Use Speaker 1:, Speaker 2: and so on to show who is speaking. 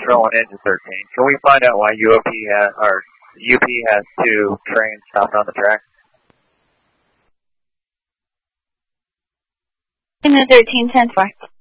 Speaker 1: controlling engine 13. Can we find out why UP has 2 trains stopped on the track?
Speaker 2: Engine 13, 10-4.